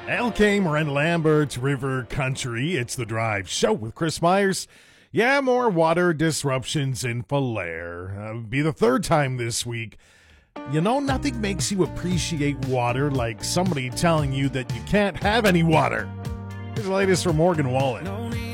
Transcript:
LK, Miranda Lambert's River Country. It's the Drive Show with Chris Myers. Yeah, more water disruptions in Falher. Be the third time this week. You know, nothing makes you appreciate water like somebody telling you that you can't have any water. Here's the latest from Morgan Wallen.